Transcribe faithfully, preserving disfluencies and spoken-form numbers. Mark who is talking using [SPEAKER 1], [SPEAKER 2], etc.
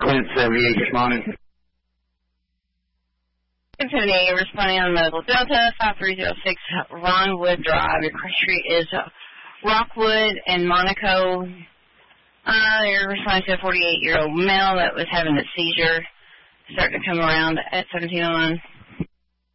[SPEAKER 1] Clint seventy-eight responding.
[SPEAKER 2] Clint seventy-eight responding on Medical Delta, five three zero six Ronwood Drive. Your street is uh, Rockwood and Monaco. Uh, you're responding to a forty-eight-year-old male that was having a seizure, starting to come around at seventeen oh one.